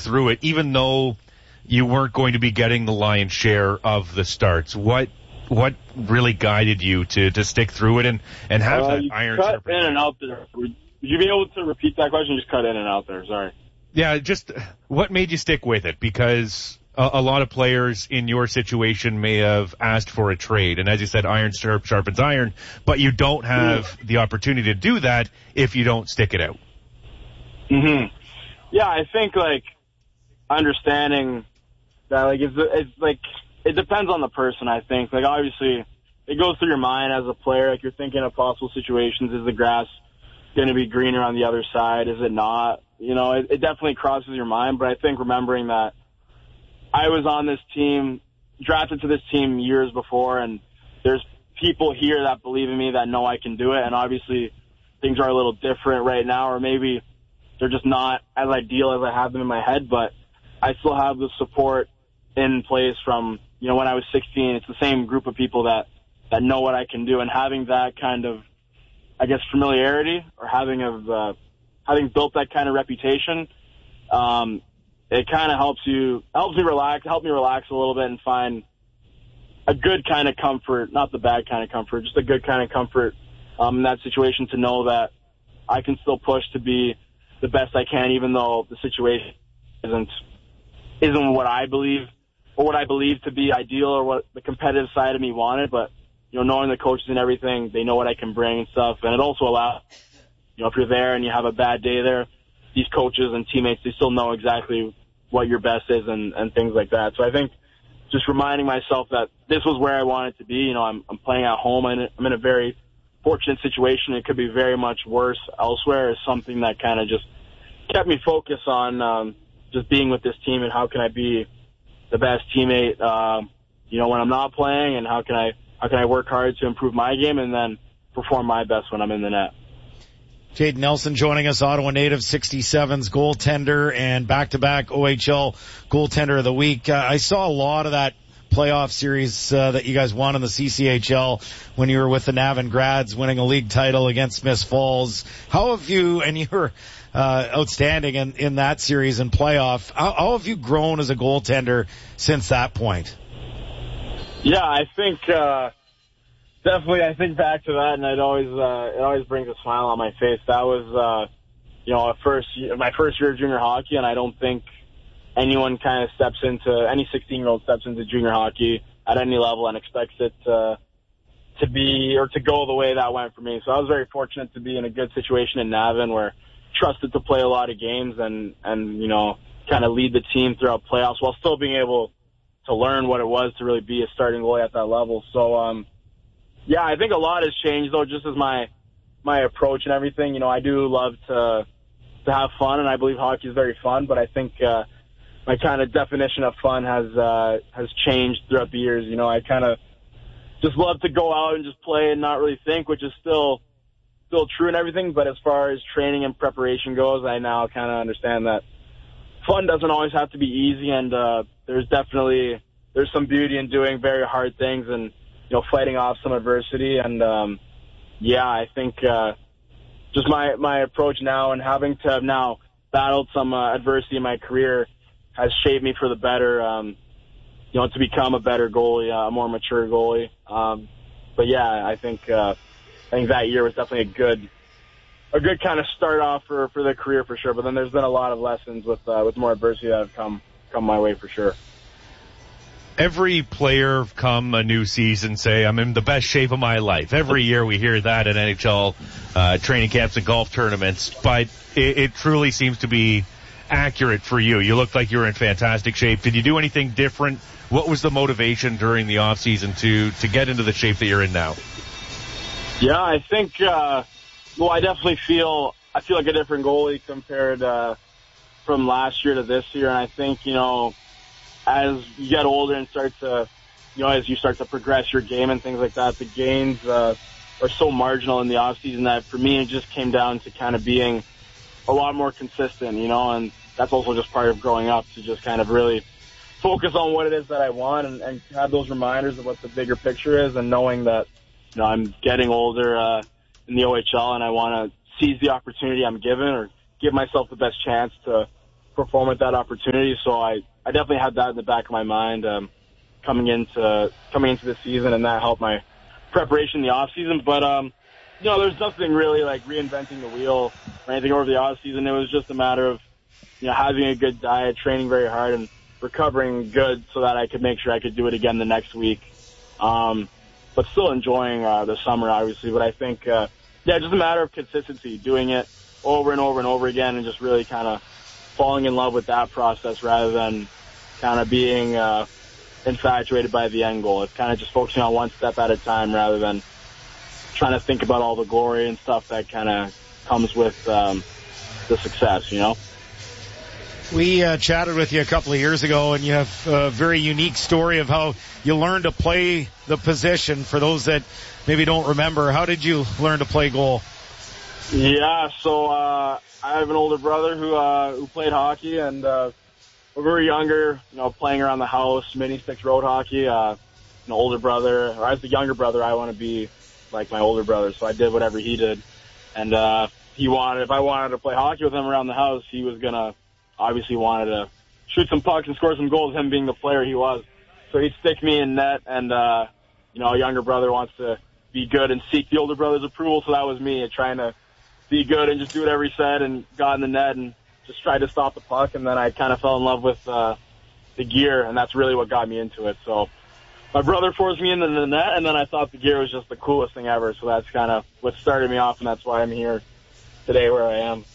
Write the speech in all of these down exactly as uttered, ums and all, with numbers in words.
through it, even though you weren't going to be getting the lion's share of the starts? What what really guided you to, to stick through it and, and have uh, that you iron? Cut in and out there. Would you be able to repeat that question? Just cut in and out there. Sorry. Yeah, just what made you stick with it? Because a, a lot of players in your situation may have asked for a trade. And as you said, iron sharpens iron, but you don't have mm. the opportunity to do that if you don't stick it out. Mm-hmm. Yeah, I think, like, understanding that, like, it's, it's like, it depends on the person, I think. Like, obviously, it goes through your mind as a player. Like, you're thinking of possible situations. Is the grass going to be greener on the other side? Is it not? You know, it, it definitely crosses your mind, but I think remembering that I was on this team, drafted to this team years before, and there's people here that believe in me that know I can do it, and obviously things are a little different right now, or maybe they're just not as ideal as I have them in my head, but I still have the support in place from, you know, when I was sixteen. It's the same group of people that, that know what I can do, and having that kind of, I guess, familiarity, or having of uh, having built that kind of reputation, um, it kind of helps you, helps me relax, help me relax a little bit and find a good kind of comfort, not the bad kind of comfort, just a good kind of comfort um, in that situation, to know that I can still push to be the best I can, even though the situation isn't isn't what I believe or what I believe to be ideal or what the competitive side of me wanted. But, you know, knowing the coaches and everything, they know what I can bring and stuff. And it also allows, you know, if you're there and you have a bad day there, these coaches and teammates, they still know exactly what your best is and, and things like that. So I think just reminding myself that this was where I wanted to be. You know, I'm, I'm playing at home, and I'm in a very fortunate situation. It could be very much worse elsewhere, is something that kind of just kept me focused on um, just being with this team and how can I be the best teammate, um, you know, when I'm not playing, and how can I how can I work hard to improve my game and then perform my best when I'm in the net. Jayden Nelson joining us, Ottawa native, sixty-sevens goaltender and back-to-back O H L goaltender of the week. Uh, I saw a lot of that playoff series uh, that you guys won in the C C H L when you were with the Navan Grads, winning a league title against Smiths Falls. How have you, and you were uh, outstanding in, in that series and playoff, how, how have you grown as a goaltender since that point? Yeah, I think uh, definitely I think back to that, and it always uh, it always brings a smile on my face. That was uh, you know a first my first year of junior hockey, and I don't think anyone kind of steps into, any sixteen-year-old steps into junior hockey at any level and expects it to, to be, or to go the way that went for me. So I was very fortunate to be in a good situation in Navan, where trusted to play a lot of games and, and, you know, kind of lead the team throughout playoffs while still being able to learn what it was to really be a starting goalie at that level. So, um, yeah, I think a lot has changed, though, just as my, my approach and everything. You know, I do love to, to have fun, and I believe hockey is very fun, but I think, uh, my kind of definition of fun has uh, has changed throughout the years. You know, I kind of just love to go out and just play and not really think, which is still still true and everything. But as far as training and preparation goes, I now kind of understand that fun doesn't always have to be easy, and uh, there's definitely there's some beauty in doing very hard things and, you know, fighting off some adversity. And um, yeah, I think uh, just my my approach now, and having to have now battled some uh, adversity in my career, has shaped me for the better, um, you know, to become a better goalie, uh, a more mature goalie. Um, but yeah, I think, uh, I think that year was definitely a good, a good kind of start off for, for the career for sure. But then there's been a lot of lessons with, uh, with more adversity that have come, come my way for sure. Every player come a new season say, I'm in the best shape of my life. Every year we hear that at N H L, uh, training camps and golf tournaments, but it, it truly seems to be accurate for you. You looked like you were in fantastic shape. Did you do anything different? What was the motivation during the off season to to get into the shape that you're in now? Yeah, I think. Uh, well, I definitely feel I feel like a different goalie compared uh, from last year to this year, and I think, you know, as you get older and start to, you know, as you start to progress your game and things like that, the gains uh, are so marginal in the off season that for me it just came down to kind of being a lot more consistent, you know, and that's also just part of growing up, to just kind of really focus on what it is that I want and, and have those reminders of what the bigger picture is, and knowing that, you know, I'm getting older uh, in the O H L, and I want to seize the opportunity I'm given, or give myself the best chance to perform at that opportunity. So I, I definitely had that in the back of my mind um, coming into coming into the season, and that helped my preparation in the off season. But um, you know, there's nothing really like reinventing the wheel or anything over the off season. It was just a matter of you know having a good diet, training very hard, and recovering good so that I could make sure I could do it again the next week. Um, but still enjoying uh, the summer, obviously. But I think, uh, yeah, just a matter of consistency, doing it over and over and over again, and just really kind of falling in love with that process rather than kind of being uh, infatuated by the end goal. It's kind of just focusing on one step at a time rather than trying to think about all the glory and stuff that kind of comes with um, the success, you know? We uh, chatted with you a couple of years ago, and you have a very unique story of how you learned to play the position. For those that maybe don't remember, how did you learn to play goal? Yeah, so uh, I have an older brother who uh, who played hockey, and uh, when we were younger, you know, playing around the house, mini sticks road hockey. Uh, an older brother, or as the younger brother, I want to be like my older brother, so I did whatever he did. And uh, he wanted, if I wanted to play hockey with him around the house, he was gonna. Obviously wanted to shoot some pucks and score some goals, him being the player he was. So he'd stick me in net, and, uh, you know, a younger brother wants to be good and seek the older brother's approval, so that was me, trying to be good and just do whatever he said, and got in the net and just tried to stop the puck, and then I kind of fell in love with uh, the gear, and that's really what got me into it. So my brother forced me into the net, and then I thought the gear was just the coolest thing ever, so that's kind of what started me off, and that's why I'm here today where I am.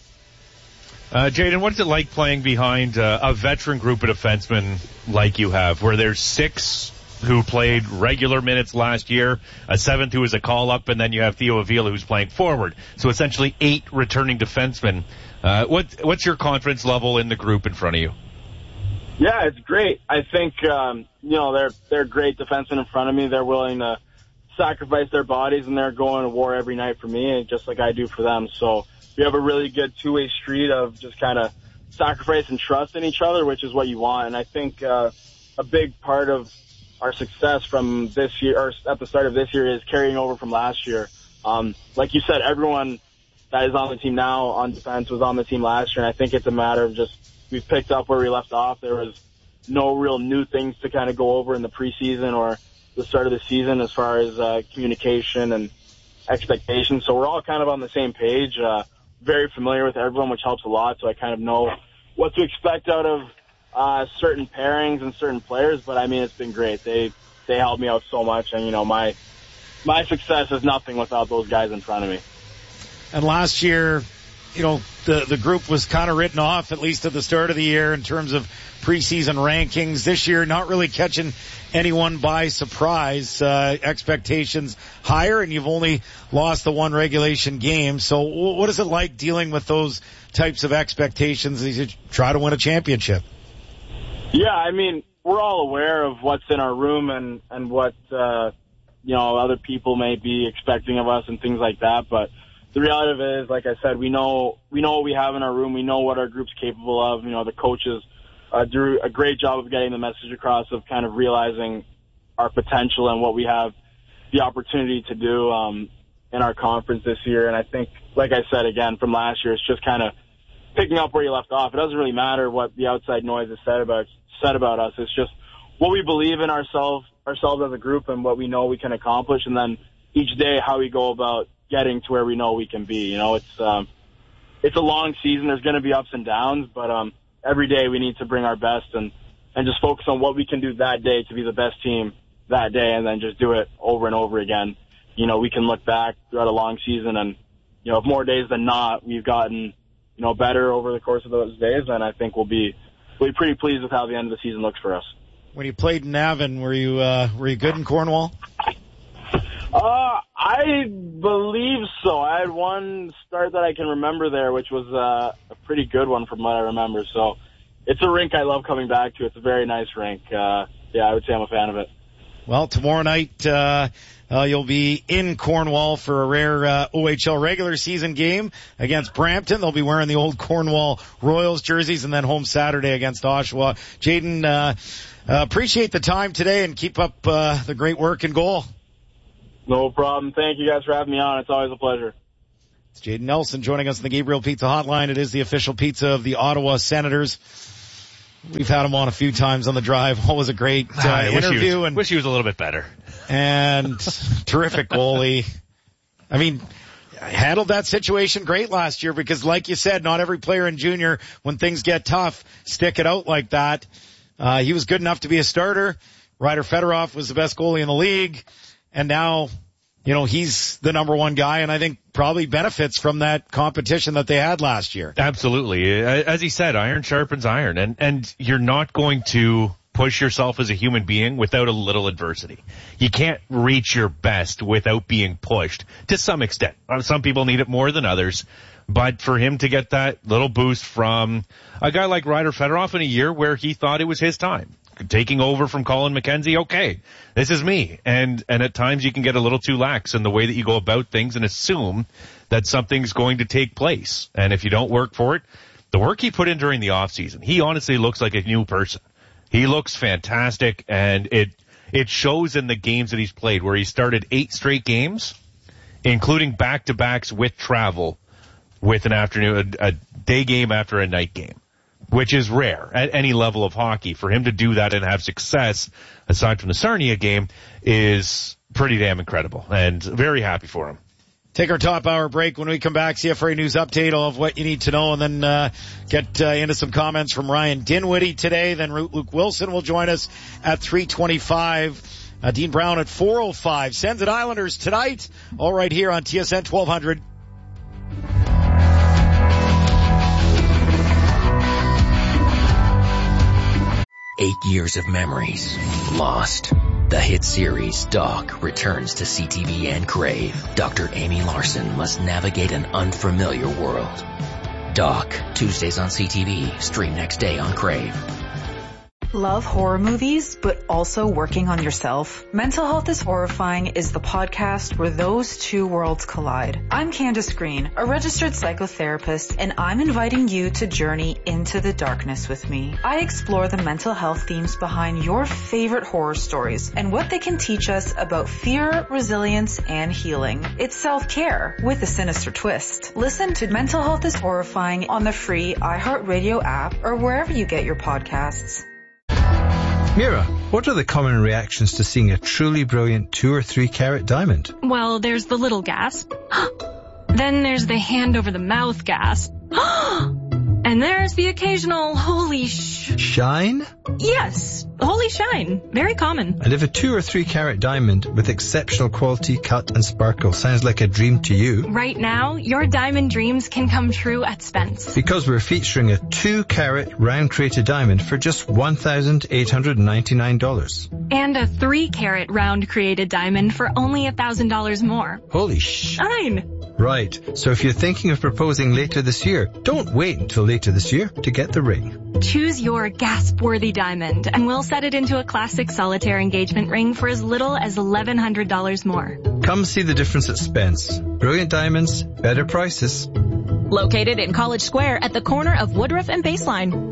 Uh, Jayden, what's it like playing behind uh, a veteran group of defensemen like you have, where there's six who played regular minutes last year, a seventh who was a call-up, and then you have Theo Avila who's playing forward. So essentially eight returning defensemen. Uh, what, what's your confidence level in the group in front of you? Yeah, it's great. I think, um, you know, they're, they're great defensemen in front of me. They're willing to sacrifice their bodies, and they're going to war every night for me, just like I do for them. So we have a really good two-way street of just kind of sacrifice and trust in each other, which is what you want. And I think uh, a big part of our success from this year, or at the start of this year, is carrying over from last year. Um, like you said, everyone that is on the team now on defense was on the team last year, and I think it's a matter of just we've picked up where we left off. There was no real new things to kind of go over in the preseason or the start of the season as far as uh, communication and expectations. So we're all kind of on the same page. Uh, very familiar with everyone, which helps a lot, so I kind of know what to expect out of uh, certain pairings and certain players. But I mean, it's been great. They they helped me out so much, and you know, my my success is nothing without those guys in front of me. And last year, you know, the the group was kind of written off, at least at the start of the year, in terms of preseason rankings. This year, not really catching anyone by surprise. Uh, expectations higher, and you've only lost the one regulation game. So what is it like dealing with those types of expectations as you try to win a championship? Yeah, I mean, we're all aware of what's in our room and, and what, uh, you know, other people may be expecting of us and things like that. But the reality of it is, like I said, we know, we know what we have in our room. We know what our group's capable of. You know, the coaches Uh, do a great job of getting the message across, of kind of realizing our potential and what we have the opportunity to do um, in our conference this year. And I think, like I said again, from last year, it's just kind of picking up where you left off. It doesn't really matter what the outside noise has said about said about us. It's just what we believe in ourselves ourselves as a group and what we know we can accomplish, and then each day how we go about getting to where we know we can be. You know, it's um, it's a long season. There's going to be ups and downs, but um. every day we need to bring our best and, and just focus on what we can do that day to be the best team that day, and then just do it over and over again. You know, we can look back throughout a long season, and, you know, if more days than not we've gotten, you know, better over the course of those days, then I think we'll be, we'll be pretty pleased with how the end of the season looks for us. When you played in Navan, were you, uh, were you good in Cornwall? Uh, I believe so. I had one start that I can remember there, which was uh, a pretty good one from what I remember. So it's a rink I love coming back to. It's a very nice rink. Uh, yeah, I would say I'm a fan of it. Well, tomorrow night, uh, uh, you'll be in Cornwall for a rare, uh, O H L regular season game against Brampton. They'll be wearing the old Cornwall Royals jerseys, and then home Saturday against Oshawa. Jayden, uh, uh, appreciate the time today, and keep up, uh, the great work and goal. No problem. Thank you guys for having me on. It's always a pleasure. It's Jaden Nelson joining us on the Gabriel Pizza Hotline. It is the official pizza of the Ottawa Senators. We've had him on a few times on the drive. Always a great uh, I wish interview. He was, and wish he was a little bit better. And terrific goalie. I mean, handled that situation great last year because, like you said, not every player in junior, when things get tough, stick it out like that. Uh, he was good enough to be a starter. Ryder Fedorov was the best goalie in the league. And now, you know, he's the number one guy, and I think probably benefits from that competition that they had last year. Absolutely. As he said, iron sharpens iron, and, and you're not going to push yourself as a human being without a little adversity. You can't reach your best without being pushed to some extent. Some people need it more than others, but for him to get that little boost from a guy like Ryder Fedorov in a year where he thought it was his time, taking over from Colin McKenzie, okay, this is me. And, and at times you can get a little too lax in the way that you go about things and assume that something's going to take place. And if you don't work for it, the work he put in during the offseason, he honestly looks like a new person. He looks fantastic, and it, it shows in the games that he's played where he started eight straight games, including back-to-backs with travel, with an afternoon, a, a day game after a night game, which is rare at any level of hockey. For him to do that and have success, aside from the Sarnia game, is pretty damn incredible, and very happy for him. Take our top hour break. When we come back, C F R A News update of what you need to know, and then uh, get uh, into some comments from Ryan Dinwiddie today. Then Luke Wilson will join us at three twenty-five. Uh, Dean Brown at four oh five. Sens and Islanders tonight, all right here on T S N twelve hundred. Eight years of memories lost. The hit series Doc returns to C T V and Crave. Doctor Amy Larson must navigate an unfamiliar world. Doc, Tuesdays on C T V, stream next day on Crave. Love horror movies, but also working on yourself? Mental Health is Horrifying is the podcast where those two worlds collide. I'm Candace Green, a registered psychotherapist, and I'm inviting you to journey into the darkness with me. I explore the mental health themes behind your favorite horror stories and what they can teach us about fear, resilience, and healing. It's self-care with a sinister twist. Listen to Mental Health is Horrifying on the free iHeartRadio app or wherever you get your podcasts. Mira, what are the common reactions to seeing a truly brilliant two or three carat diamond? Well, there's the little gasp. Then there's the hand over the mouth gasp. And there's the occasional holy sh... Shine? Yes, holy shine. Very common. And if a two or three carat diamond with exceptional quality, cut and sparkle sounds like a dream to you... Right now, your diamond dreams can come true at Spence. Because we're featuring a two carat round created diamond for just one thousand eight hundred ninety-nine dollars. And a three carat round created diamond for only one thousand dollars more. Holy shine. Right, so if you're thinking of proposing later this year, don't wait until later this year to get the ring. Choose your gasp-worthy diamond, and we'll set it into a classic solitaire engagement ring for as little as eleven hundred dollars more. Come see the difference at Spence. Brilliant diamonds, better prices. Located in College Square at the corner of Woodruff and Baseline.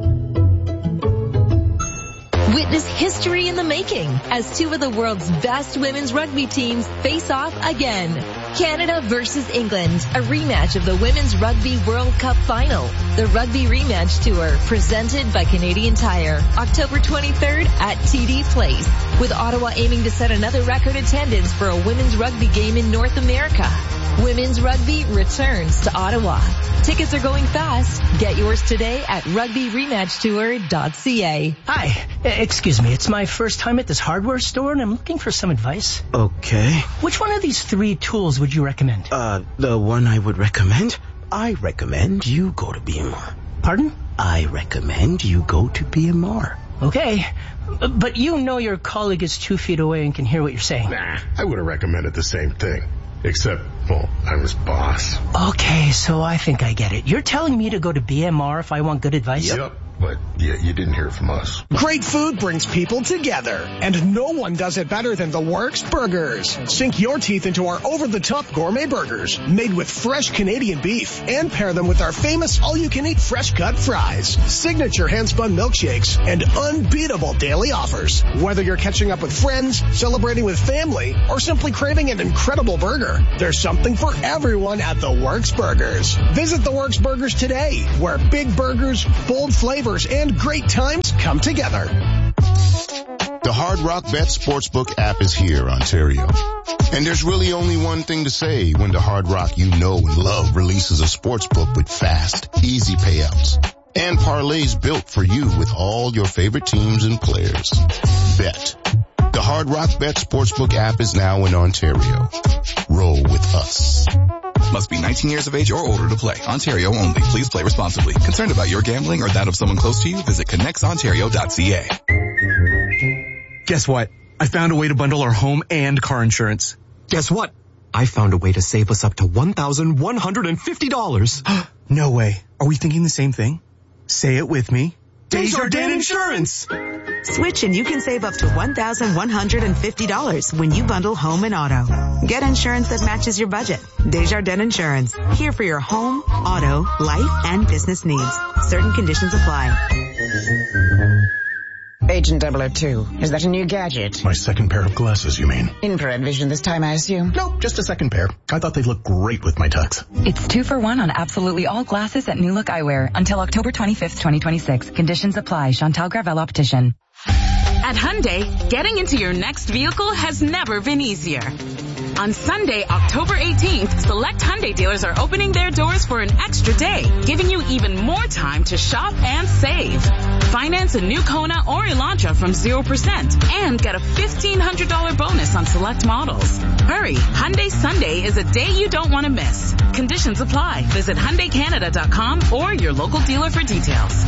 Witness history in the making as two of the world's best women's rugby teams face off again. Canada versus England, a rematch of the Women's Rugby World Cup Final. The Rugby Rematch Tour, presented by Canadian Tire, October twenty-third at T D Place, with Ottawa aiming to set another record attendance for a women's rugby game in North America. Women's Rugby returns to Ottawa. Tickets are going fast. Get yours today at rugby rematch tour dot c a. Hi, excuse me. It's my first time at this hardware store, and I'm looking for some advice. Okay. Which one of these three tools would you recommend? Uh, the one I would recommend? I recommend you go to B M R. Pardon? I recommend you go to B M R. Okay, but you know your colleague is two feet away and can hear what you're saying. Nah, I would have recommended the same thing. Except, well, I'm his boss. Okay, so I think I get it. You're telling me to go to B M R if I want good advice? Yep, but yeah, you didn't hear it from us. Great food brings people together, and no one does it better than The Works Burgers. Sink your teeth into our over-the-top gourmet burgers, made with fresh Canadian beef, and pair them with our famous all-you-can-eat fresh-cut fries, signature hand-spun milkshakes, and unbeatable daily offers. Whether you're catching up with friends, celebrating with family, or simply craving an incredible burger, there's something something for everyone at The Works Burgers. Visit The Works Burgers today, where big burgers, bold flavors, and great times come together. The Hard Rock Bet Sportsbook app is here, Ontario. And there's really only one thing to say when the Hard Rock you know and love releases a sportsbook with fast, easy payouts and parlays built for you with all your favorite teams and players. Bet. The Hard Rock Bet Sportsbook app is now in Ontario. Roll with us. Must be nineteen years of age or older to play. Ontario only. Please play responsibly. Concerned about your gambling or that of someone close to you? Visit connects ontario dot c a. Guess what? I found a way to bundle our home and car insurance. Guess what? I found a way to save us up to one thousand one hundred fifty dollars. No way. Are we thinking the same thing? Say it with me. Desjardins Insurance! Switch and you can save up to one thousand one hundred fifty dollars when you bundle home and auto. Get insurance that matches your budget. Desjardins Insurance. Here for your home, auto, life, and business needs. Certain conditions apply. Agent double oh two, is that a new gadget? My second pair of glasses, you mean? Infrared vision this time, I assume? No, just a second pair. I thought they'd look great with my tux. It's two for one on absolutely all glasses at New Look Eyewear until October twenty-fifth, twenty twenty-six. Conditions apply. Chantal Gravel Optician. At Hyundai, getting into your next vehicle has never been easier. On Sunday, October eighteenth, select Hyundai dealers are opening their doors for an extra day, giving you even more time to shop and save. Finance a new Kona or Elantra from zero percent and get a fifteen hundred dollars bonus on select models. Hurry, Hyundai Sunday is a day you don't want to miss. Conditions apply. Visit Hyundai Canada dot com or your local dealer for details.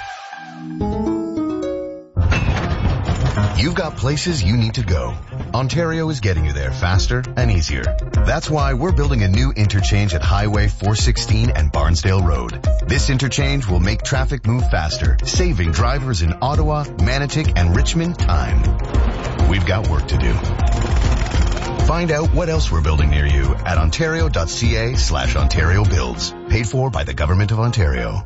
You've got places you need to go. Ontario is getting you there faster and easier. That's why we're building a new interchange at Highway four sixteen and Barnsdale Road. This interchange will make traffic move faster, saving drivers in Ottawa, Manotick, and Richmond time. We've got work to do. Find out what else we're building near you at ontario dot c a slash Ontario Builds. Paid for by the Government of Ontario.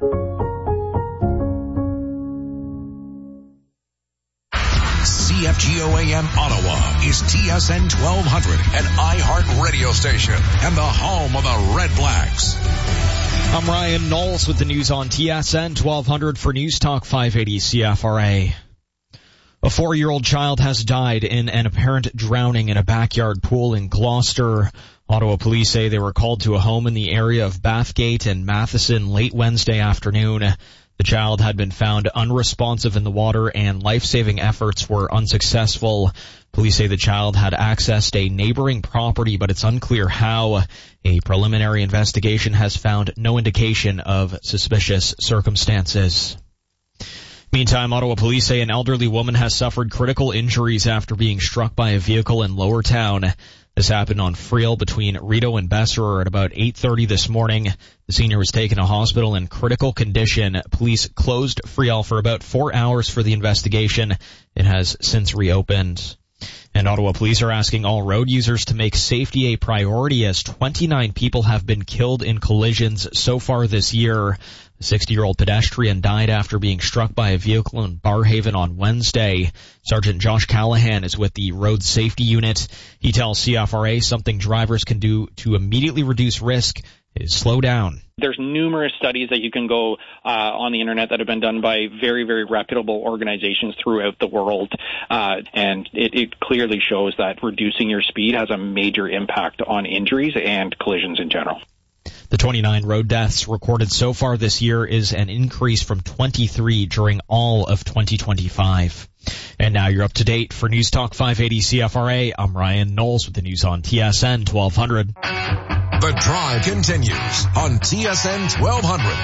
C F G O A M Ottawa is T S N twelve hundred, an iHeart radio station and the home of the Red Blacks. I'm Ryan Knowles with the news on T S N twelve hundred for News Talk five eighty C F R A. A four-year-old child has died in an apparent drowning in a backyard pool in Gloucester. Ottawa police say they were called to a home in the area of Bathgate and Matheson late Wednesday afternoon. The child had been found unresponsive in the water and life-saving efforts were unsuccessful. Police say the child had accessed a neighboring property, but it's unclear how. A preliminary investigation has found no indication of suspicious circumstances. Meantime, Ottawa police say an elderly woman has suffered critical injuries after being struck by a vehicle in Lowertown. This happened on Friel between Rideau and Besserer at about eight thirty this morning. The senior was taken to hospital in critical condition. Police closed Friel for about four hours for the investigation. It has since reopened. And Ottawa police are asking all road users to make safety a priority as twenty-nine people have been killed in collisions so far this year. A sixty-year-old pedestrian died after being struck by a vehicle in Barrhaven on Wednesday. Sergeant Josh Callahan is with the Road Safety Unit. He tells C F R A something drivers can do to immediately reduce risk is slow down. There's numerous studies that you can go uh, on the internet that have been done by very, very reputable organizations throughout the world, uh, and it, it clearly shows that reducing your speed has a major impact on injuries and collisions in general. The twenty-nine road deaths recorded so far this year is an increase from twenty-three during all of twenty twenty-five. And now you're up to date for News Talk five eighty C F R A. I'm Ryan Knowles with the news on T S N twelve hundred. The drive continues on T S N twelve hundred.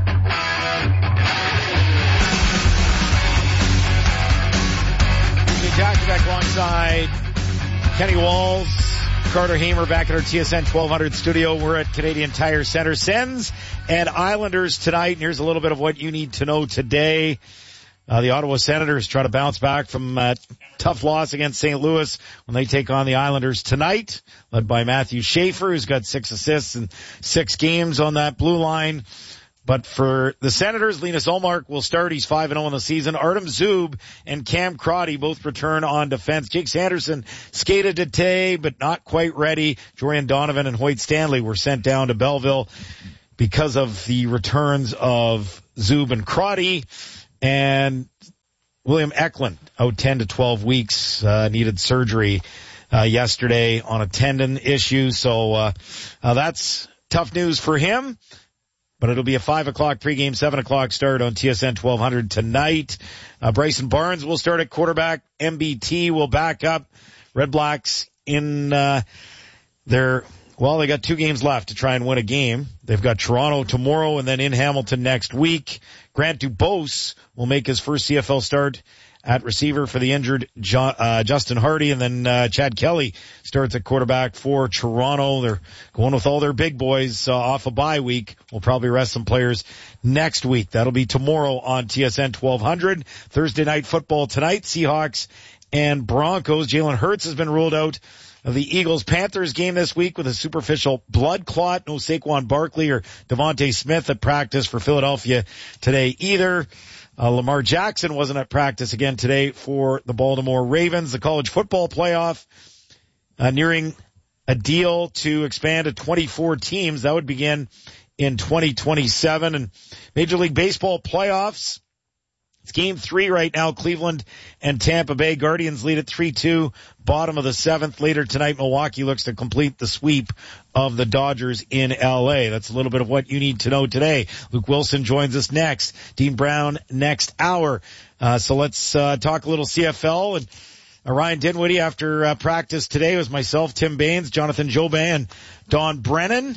Back to back alongside Kenny Walls, Carter Hamer back at our T S N twelve hundred studio. We're at Canadian Tire Center. Sens and Islanders tonight. And here's a little bit of what you need to know today. Uh, the Ottawa Senators try to bounce back from a tough loss against Saint Louis when they take on the Islanders tonight, led by Matthew Schaefer, who's got six assists and six games on that blue line. But for the Senators, Linus Ullmark will start. He's five and oh in the season. Artem Zub and Cam Crotty both return on defense. Jake Sanderson skated today, but not quite ready. Jorian Donovan and Hoyt Stanley were sent down to Belleville because of the returns of Zub and Crotty. And William Eklund out ten to twelve weeks, uh, needed surgery, uh, yesterday on a tendon issue. So, uh, uh, that's tough news for him. But it'll be a five o'clock pregame, seven o'clock start on T S N twelve hundred tonight. Uh, Bryson Barnes will start at quarterback. M B T will back up. Red Blacks in, uh, their, well, they got two games left to try and win a game. They've got Toronto tomorrow and then in Hamilton next week. Grant Dubose will make his first C F L start at receiver for the injured John, uh, Justin Hardy, and then uh, Chad Kelly starts at quarterback for Toronto. They're going with all their big boys uh, off a bye week. We'll probably rest some players next week. That'll be tomorrow on T S N twelve hundred. Thursday night football tonight, Seahawks and Broncos. Jalen Hurts has been ruled out of the Eagles-Panthers game this week with a superficial blood clot. No Saquon Barkley or Devontae Smith at practice for Philadelphia today either. Uh, Lamar Jackson wasn't at practice again today for the Baltimore Ravens. The college football playoff uh, nearing a deal to expand to twenty-four teams. That would begin in twenty twenty-seven. And Major League Baseball playoffs. It's game three right now. Cleveland and Tampa Bay. Guardians lead at three two. Bottom of the seventh. Later tonight, Milwaukee looks to complete the sweep of the Dodgers in L A. That's a little bit of what you need to know today. Luke Wilson joins us next. Dean Brown next hour. Uh, so let's uh, talk a little C F L. And uh, Ryan Dinwiddie after uh, practice today was myself, Tim Baines, Jonathan Jobin, and Don Brennan.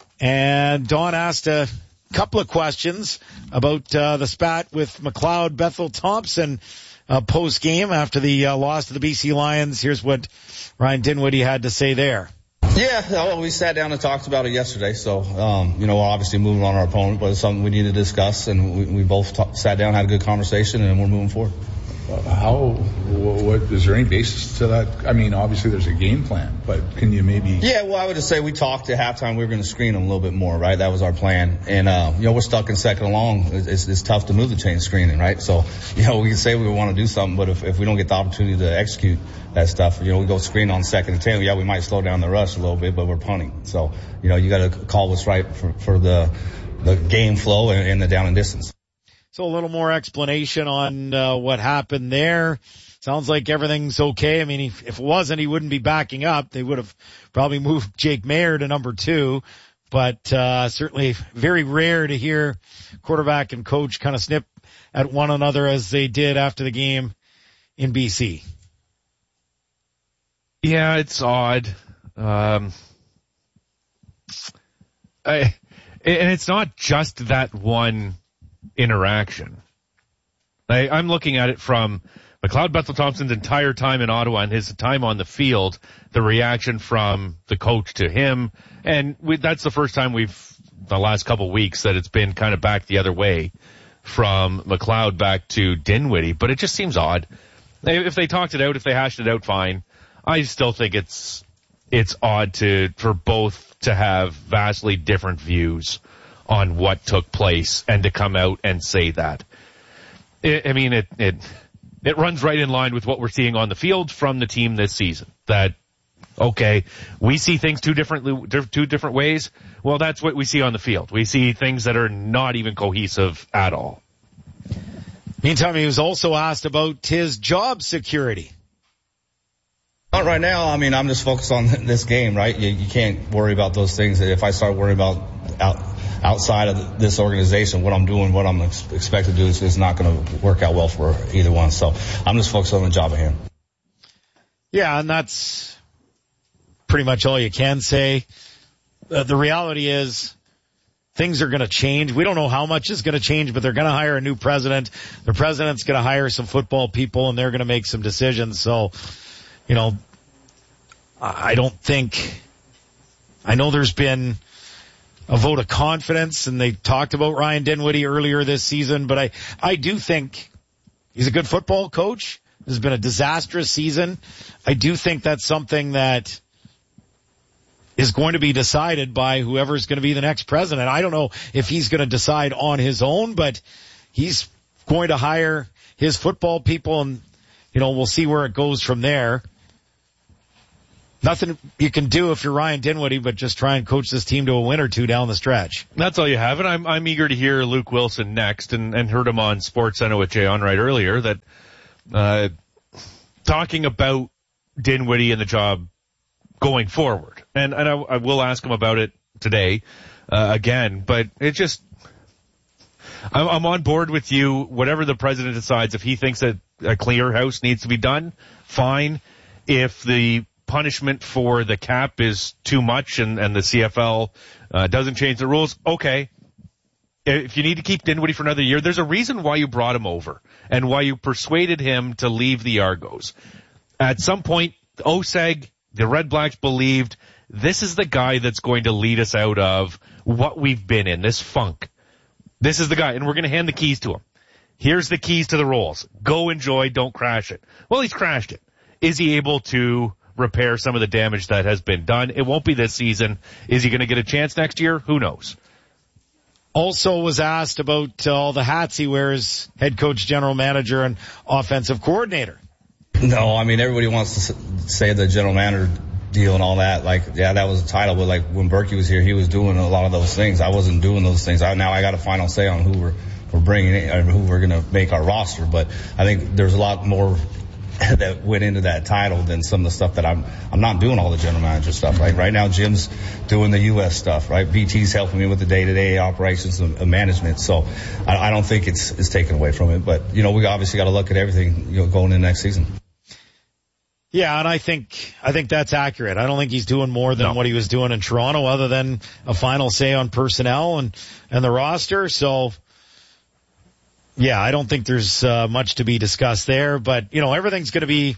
And Don asked a couple of questions about uh, the spat with McLeod, Bethel, Thompson uh, post game after the uh, loss to the B C Lions. Here's what Ryan Dinwiddie had to say there. Yeah, well, we sat down and talked about it yesterday. So, um, you know, we're obviously moving on our opponent, but it's something we need to discuss. And we, we both t- sat down, had a good conversation, and we're moving forward. How, what, is there any basis to that? I mean, obviously there's a game plan, but can you maybe? Yeah, well, I would just say we talked at halftime. We were going to screen them a little bit more, right? That was our plan. And, uh, you know, we're stuck in second and long. It's, it's tough to move the chain screening, right? So, you know, we can say we want to do something, but if, if we don't get the opportunity to execute that stuff, you know, we go screen on second and ten. Yeah, we might slow down the rush a little bit, but we're punting. So, you know, you got to call what's right for, for the, the game flow and, and the down and distance. So a little more explanation on uh, what happened there. Sounds like everything's okay. I mean, if, if it wasn't, he wouldn't be backing up. They would have probably moved Jake Mayer to number two. But uh certainly very rare to hear quarterback and coach kind of snip at one another as they did after the game in B C. Yeah, it's odd. Um, I, and it's not just that one interaction. I, I'm looking at it from McLeod Bethel Thompson's entire time in Ottawa and his time on the field, the reaction from the coach to him, and we, that's the first time we've, the last couple of weeks, that it's been kind of back the other way from McLeod back to Dinwiddie, but it just seems odd. If they talked it out, if they hashed it out, fine. I still think it's it's odd to for both to have vastly different views on what took place and to come out and say that. It, I mean, it, it, it runs right in line with what we're seeing on the field from the team this season. That, okay, we see things two differently, two different ways. Well, that's what we see on the field. We see things that are not even cohesive at all. Meantime, he was also asked about his job security. Not right now. I mean, I'm just focused on this game, right? You, you can't worry about those things. If I start worrying about out, outside of this organization, what I'm doing, what I'm ex- expected to do is, is not going to work out well for either one. So I'm just focused on the job at hand. Yeah, and that's pretty much all you can say. Uh, the reality is things are going to change. We don't know how much is going to change, but they're going to hire a new president. The president's going to hire some football people, and they're going to make some decisions. So, you know, I don't think, I know there's been a vote of confidence, and they talked about Ryan Dinwiddie earlier this season, but I, I do think he's a good football coach. This has been a disastrous season. I do think that's something that is going to be decided by whoever's going to be the next president. I don't know if he's going to decide on his own, but he's going to hire his football people, and, you know, we'll see where it goes from there. Nothing you can do if you're Ryan Dinwiddie, but just try and coach this team to a win or two down the stretch. That's all you have, and I'm I'm eager to hear Luke Wilson next, and, and heard him on SportsCenter with Jay Onrait earlier, that uh talking about Dinwiddie and the job going forward. And and I, I will ask him about it today uh, again, but it just I'm, I'm on board with you. Whatever the president decides, if he thinks that a clear house needs to be done, fine. If the punishment for the cap is too much and, and the C F L uh, doesn't change the rules, okay. If you need to keep Dinwiddie for another year, there's a reason why you brought him over and why you persuaded him to leave the Argos. At some point, O S E G, the Red Blacks believed this is the guy that's going to lead us out of what we've been in, this funk. This is the guy, and we're going to hand the keys to him. Here's the keys to the Rolls. Go enjoy, don't crash it. Well, he's crashed it. Is he able to repair some of the damage that has been done? It won't be this season. Is he going to get a chance next year? Who knows? Also was asked about uh, all the hats he wears, head coach, general manager, and offensive coordinator. No, I mean, everybody wants to say the general manager deal and all that. Like, yeah, that was a title, but like when Berkey was here, he was doing a lot of those things. I wasn't doing those things. I, now I got a final say on who we're, we're bringing in, or who we're going to make our roster. But I think there's a lot more that went into that title than some of the stuff that I'm, I'm not doing all the general manager stuff, right? Right now, Jim's doing the U S stuff, right? B T's helping me with the day-to-day operations and, and management. So I, I don't think it's, it's taken away from it, but you know, we obviously got to look at everything, you know, going into next season. Yeah, and I think, I think that's accurate. I don't think he's doing more than no. what he was doing in Toronto, other than a final say on personnel and, and the roster. So, yeah, I don't think there's uh, much to be discussed there, but you know, everything's going to be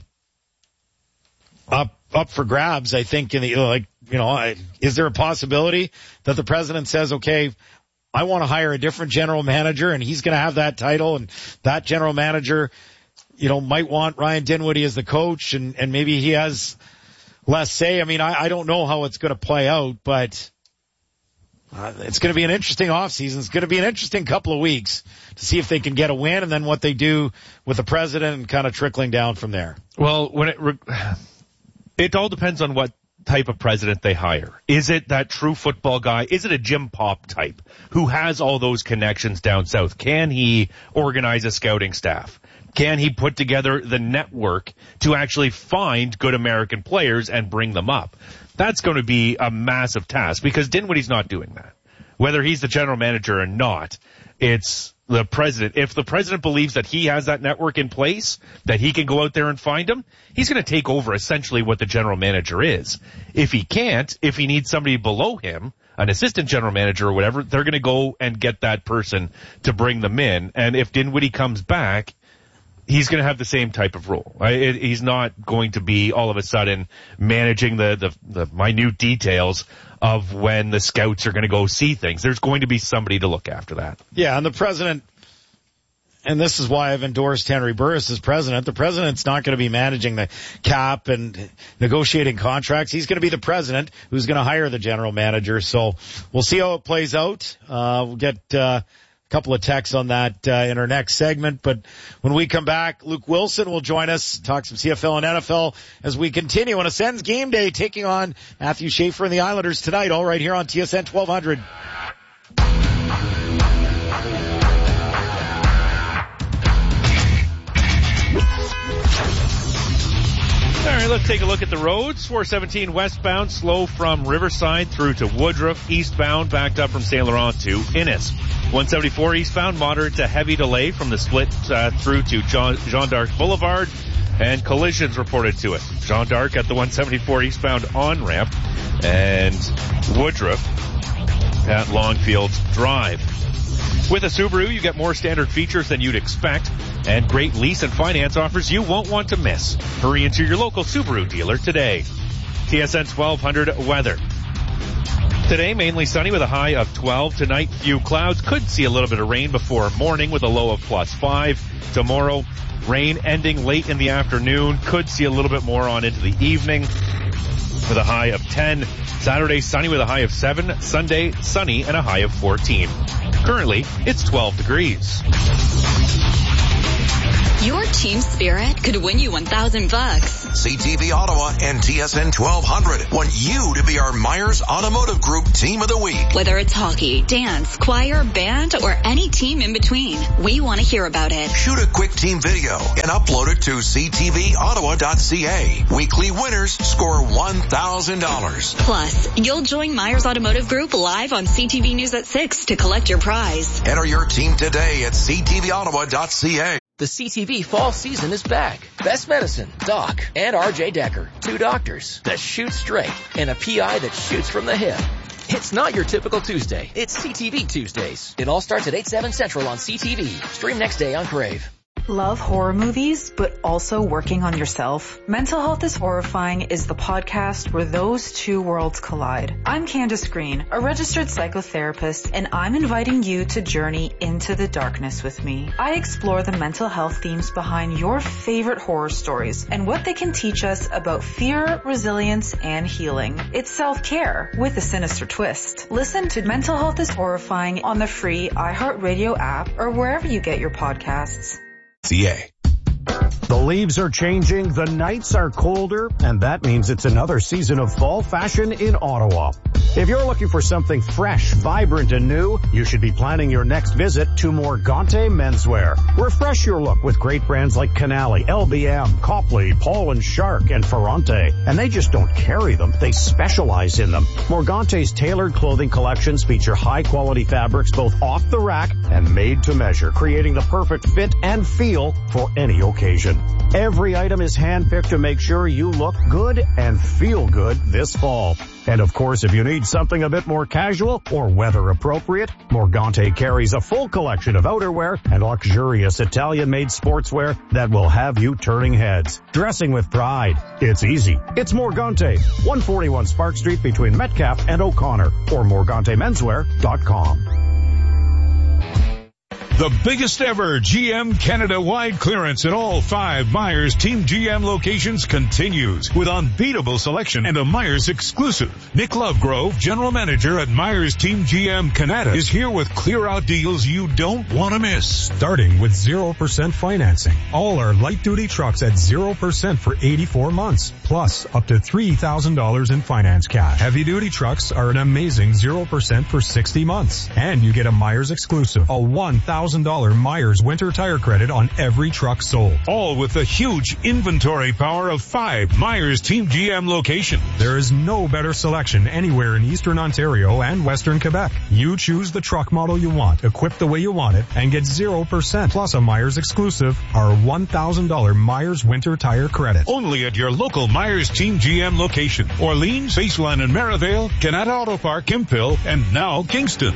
up up for grabs. I think in the like, you know, I, is there a possibility that the president says, okay, I want to hire a different general manager, and he's going to have that title, and that general manager, you know, might want Ryan Dinwiddie as the coach, and and maybe he has less say. I mean, I, I don't know how it's going to play out, but Uh, it's going to be an interesting offseason. It's going to be an interesting couple of weeks to see if they can get a win, and then what they do with the president and kind of trickling down from there. Well, when it re- it all depends on what type of president they hire. Is it that true football guy? Is it a Jim Popp type who has all those connections down south? Can he organize a scouting staff? Can he put together the network to actually find good American players and bring them up? That's going to be a massive task, because Dinwiddie's not doing that. Whether he's the general manager or not, it's the president. If the president believes that he has that network in place, that he can go out there and find them, he's going to take over essentially what the general manager is. If he can't, if he needs somebody below him, an assistant general manager or whatever, they're going to go and get that person to bring them in. And if Dinwiddie comes back, he's going to have the same type of role. Right? He's not going to be all of a sudden managing the, the, the minute details of when the scouts are going to go see things. There's going to be somebody to look after that. Yeah, and the president, and this is why I've endorsed Henry Burris as president, the president's not going to be managing the cap and negotiating contracts. He's going to be the president who's going to hire the general manager. So we'll see how it plays out. Uh, we'll get uh couple of texts on that uh, in our next segment. But when we come back, Luke Wilson will join us, talk some C F L and N F L as we continue on a Sens game day, taking on Matthew Schaefer and the Islanders tonight, all right here on T S N twelve hundred. All right, let's take a look at the roads. four seventeen westbound, slow from Riverside through to Woodruff. Eastbound, backed up from Saint Laurent to Innis. one seventy-four eastbound, moderate to heavy delay from the split uh, through to Jean, Jean d'Arc Boulevard. And collisions reported to it. Jean d'Arc at the one seventy-four eastbound on-ramp. And Woodruff at Longfield Drive. With a Subaru, you get more standard features than you'd expect, and great lease and finance offers you won't want to miss. Hurry into your local Subaru dealer today. T S N twelve hundred weather. Today, mainly sunny with a high of twelve. Tonight, few clouds. Could see a little bit of rain before morning with a low of plus five. Tomorrow, rain ending late in the afternoon. Could see a little bit more on into the evening. with a high of ten. Saturday, sunny with a high of seven. Sunday, sunny and a high of fourteen. Currently, it's twelve degrees. Your team spirit could win you one thousand bucks. C T V Ottawa and T S N twelve hundred want you to be our Myers Automotive Group Team of the Week. Whether it's hockey, dance, choir, band, or any team in between, we want to hear about it. Shoot a quick team video and upload it to c t v ottawa dot c a. Weekly winners score one thousand dollars. Plus, you'll join Myers Automotive Group live on C T V News at six to collect your prize. Enter your team today at c t v ottawa dot c a. The C T V fall season is back. Best Medicine, Doc, and R J Decker, two doctors that shoot straight and a P I that shoots from the hip. It's not your typical Tuesday. It's C T V Tuesdays. It all starts at eight, seven Central on C T V. Stream next day on Crave. Love horror movies, but also working on yourself? Mental Health is Horrifying is the podcast where those two worlds collide. I'm Candace Green, a registered psychotherapist, and I'm inviting you to journey into the darkness with me. I explore the mental health themes behind your favorite horror stories and what they can teach us about fear, resilience, and healing. It's self-care with a sinister twist. Listen to Mental Health is Horrifying on the free iHeartRadio app or wherever you get your podcasts. C A. The leaves are changing, the nights are colder, and that means it's another season of fall fashion in Ottawa. If you're looking for something fresh, vibrant, and new, you should be planning your next visit to Morgante Menswear. Refresh your look with great brands like Canali, L B M, Copley, Paul and Shark, and Ferrante. And they just don't carry them, they specialize in them. Morgante's tailored clothing collections feature high-quality fabrics both off the rack and made to measure, creating the perfect fit and feel for any occasion. Every item is handpicked to make sure you look good and feel good this fall. And of course, if you need something a bit more casual or weather appropriate, Morgante carries a full collection of outerwear and luxurious Italian-made sportswear that will have you turning heads. Dressing with pride. It's easy. It's Morgante, one forty-one Spark Street between Metcalfe and O'Connor, or morgante menswear dot com. The biggest ever G M Canada-wide clearance at all five Myers Team G M locations continues with unbeatable selection and a Myers exclusive. Nick Lovegrove, General Manager at Myers Team G M Canada, is here with clear-out deals you don't want to miss. Starting with zero percent financing. All our light-duty trucks at zero percent for eighty-four months, plus up to three thousand dollars in finance cash. Heavy-duty trucks are an amazing zero percent for sixty months. And you get a Myers exclusive, a one thousand dollars Myers winter tire credit on every truck sold. All with the huge inventory power of five Myers Team G M locations. There is no better selection anywhere in Eastern Ontario and Western Quebec. You choose the truck model you want, equip the way you want it, and get zero percent plus a Myers exclusive, our one thousand dollars Myers winter tire credit. Only at your local Myers Team G M location. Orleans, Baseline and Maryvale, Canada Auto Park, Imphill, and now Kingston.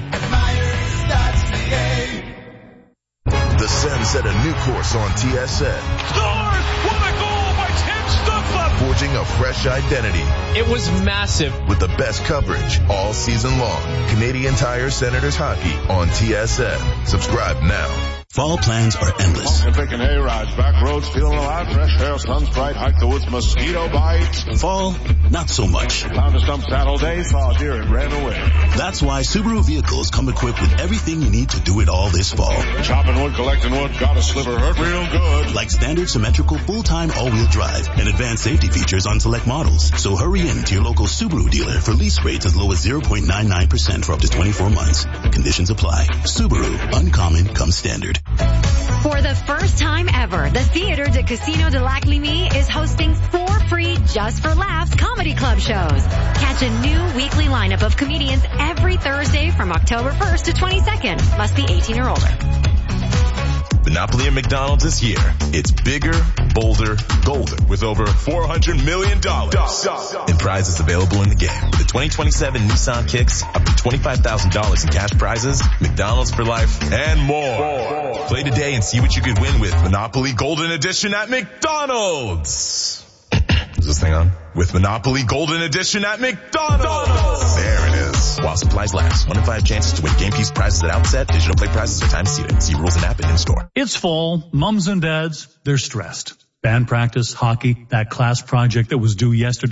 The Sens set a new course on T S N. Scores! What a goal by Tim Stutzla! Forging a fresh identity. It was massive. With the best coverage all season long. Canadian Tire Senators Hockey on T S N. Subscribe now. Fall plans are endless. Picking hay rides, back roads, feeling alive, fresh air, sun's bright, hike the woods, mosquito bites. Fall, not so much. Found a stump saddle day, saw a deer and ran away. That's why Subaru vehicles come equipped with everything you need to do it all this fall. Chopping wood, collecting wood, got a sliver, hurt real good. Like standard symmetrical full-time all-wheel drive and advanced safety features on select models. So hurry in to your local Subaru dealer for lease rates as low as zero point nine nine percent for up to twenty-four months. Conditions apply. Subaru, uncommon comes standard. For the first time ever, the Theatre de Casino de Lac Limie is hosting four free Just for Laughs comedy club shows. Catch a new weekly lineup of comedians every Thursday from October first to twenty-second. Must be eighteen or older. Monopoly at McDonald's is here. It's bigger, bolder, golden with over four hundred million dollars in prizes available in the game. With the twenty twenty-seven Nissan Kicks, up to twenty-five thousand dollars in cash prizes, McDonald's for life, and more. Play today and see what you could win with Monopoly Golden Edition at McDonald's. Is this thing on? With Monopoly Golden Edition at McDonald's. There it is. While supplies last. One in five chances to win game piece prizes at outset. Digital play prizes are time seated. See rules and app in store. It's fall. Mums and dads, they're stressed. Band practice, hockey, that class project that was due yesterday.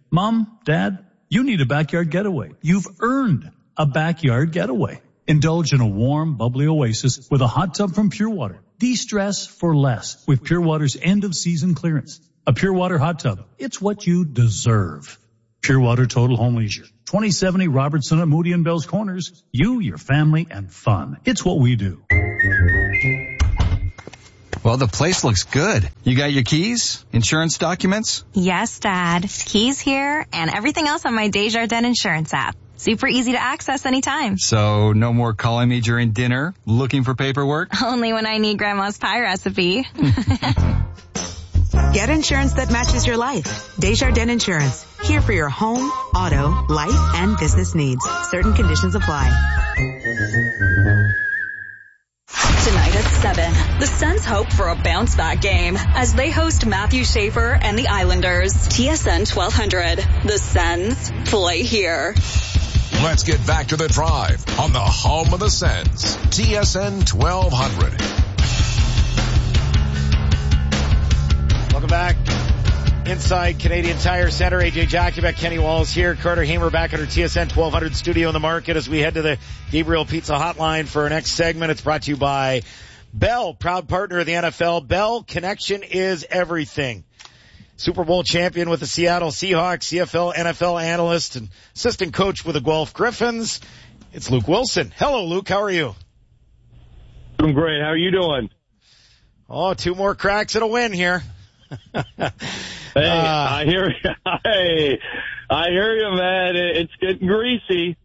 Mom, Dad, you need a backyard getaway. You've earned a backyard getaway. Indulge in a warm, bubbly oasis with a hot tub from Pure Water. De-stress for less with Pure Water's end-of-season clearance. A Pure Water hot tub. It's what you deserve. Pure Water Total Home Leisure. twenty seventy Robertson at Moody and Bell's Corners. You, your family, and fun. It's what we do. Well, the place looks good. You got your keys? Insurance documents? Yes, Dad. Keys here and everything else on my Desjardins insurance app. Super easy to access anytime. So no more calling me during dinner, looking for paperwork? Only when I need Grandma's pie recipe. Get insurance that matches your life. Desjardins Insurance. Here for your home, auto, life, and business needs. Certain conditions apply. Tonight at seven, the Sens hope for a bounce-back game as they host Matthew Schaefer and the Islanders. T S N twelve hundred. The Sens play here. Let's get back to the drive on the home of the Sens. T S N twelve hundred. Welcome back. Inside Canadian Tire Center, A J Jakubek, Kenny Walls here. Carter Hamer back at our T S N twelve hundred studio in the market as we head to the Gabriel Pizza Hotline for our next segment. It's brought to you by Bell, proud partner of the N F L. Bell, connection is everything. Super Bowl champion with the Seattle Seahawks, C F L, N F L analyst, and assistant coach with the Guelph Griffins. It's Luke Wilson. Hello, Luke. How are you? Doing great. How are you doing? Oh, two more cracks at a win here. Hey, uh, I hear you. Hey, I hear you, man. It's getting greasy.